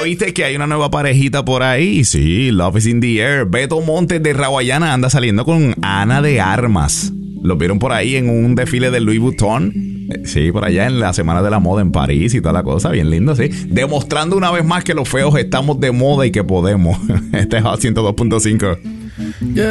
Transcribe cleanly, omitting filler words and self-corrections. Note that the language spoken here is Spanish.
viste que hay una nueva parejita por ahí? Sí, Love is in the air. Beto Montes de Rawayana anda saliendo con Ana de Armas. Lo vieron por ahí en un desfile de Louis Vuitton. Sí, por allá en la Semana de la Moda en París y toda la cosa. Bien lindo, sí. Demostrando una vez más que los feos estamos de moda y que podemos. Este es Hot 102.5.